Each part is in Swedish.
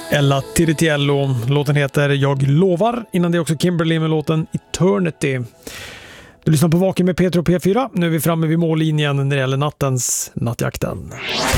Ella Tiritiello. Låten heter Jag lovar. Innan det är också Kimberly med låten Eternity. Du lyssnar på Vaken med Peter och P4. Nu är vi framme vid mållinjen när det gäller nattjakten.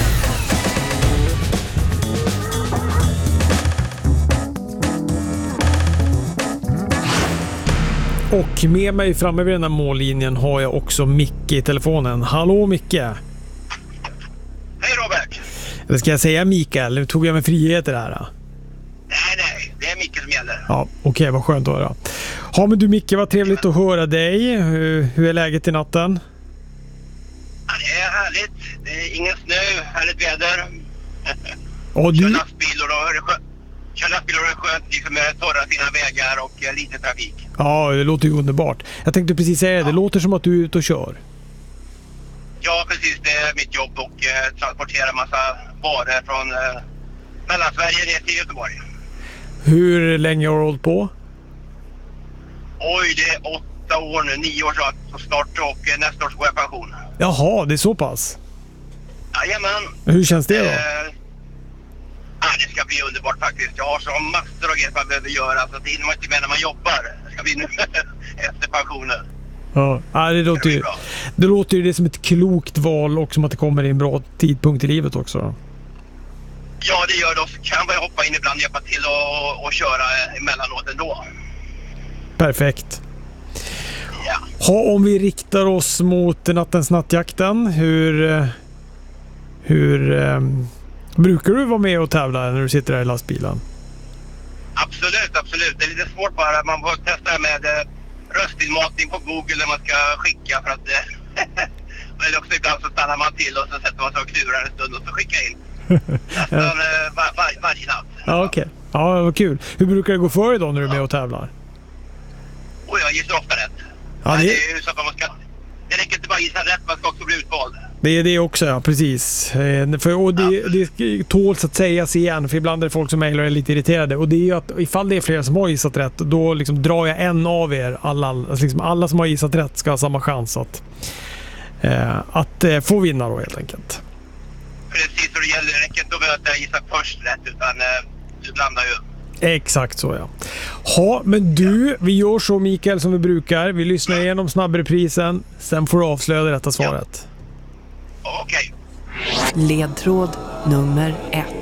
Och med mig framme vid den här mållinjen har jag också Micke i telefonen. Hallå Micke! Hej Robert! Eller ska jag säga Mikael? Nu tog jag mig friheter här. Nej, det är Micke som gäller. Ja, okej, vad skönt att höra. Ja, men du Micke, vad trevligt att höra dig. Hur är läget i natten? Ja, det är härligt. Det är ingen snö, härligt väder. Och Kör du... lastbil och det är skönt liksom med torra fina vägar och lite trafik. Ja, det låter ju underbart. Jag tänkte precis säga det låter som att du är ute och kör. Ja, precis. Det är mitt jobb och transportera massa varor från Mellansverige ner till Göteborg. Hur länge har du hållit på? Oj, det är 8 år nu. 9 år snart och nästa år så går jag pension. Jaha, det är så pass. Jajamän. Hur känns det då? Det ska bli underbart faktiskt. Jag har så massor av grejer man behöver göra så det hinner man inte med när man jobbar. Det ska bli nu efter pensionen. Ja, det låter ju det som ett klokt val och som att det kommer i en bra tidpunkt i livet också. Ja, det gör det. Så kan man hoppa in ibland och hjälpa till och köra emellanåt ändå. Perfekt. Ja. Om vi riktar oss mot nattjakten, hur brukar du vara med och tävla när du sitter där i lastbilen? Absolut. Det är lite svårt bara. Man får testa med röstinmatning på Google när man ska skicka för att eller också ibland så stannar man till och så sätter man sig och klurar en stund och så skickar in. Nästan varje natt. Ja, okej. Ja, vad kul. Hur brukar det gå för dig då när du är med och tävlar? Och jag gissar ofta rätt. Ja, det är ju så att det räcker inte bara gissa rätt, man ska också bli utvald. Det är det också, ja, precis. Det tåls att sägas igen, för ibland är det folk som mejlar och är lite irriterade. Och det är ju att ifall det är flera som har gissat rätt, då liksom drar jag en av er. Alla som har gissat rätt ska ha samma chans att få vinna då helt enkelt. Precis, och det räcker inte att gissa först rätt, utan du blandar ju. Exakt så, ja. Men du, vi gör så Mikael som vi brukar. Vi lyssnar igenom snabbreprisen. Sen får du avslöja det rätta svaret. Okej. Ledtråd nummer 1.